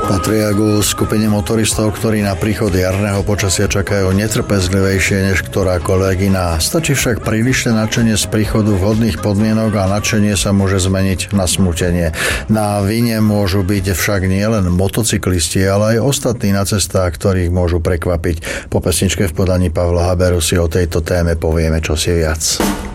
Patria ku skupine motoristov, ktorí na príchod jarného počasia čakajú netrpezlivejšie než ktorákoľvek iná. Stačí však prílišné nadšenie z príchodu vhodných podmienok a nadšenie sa môže zmeniť na smútenie. Na vine môžu byť však nielen motocyklisti, ale aj ostatní na cestách, ktorých môžu prekvapiť. Po pesničke v podaní Pavla Haberu si o tejto téme povieme čosi viac.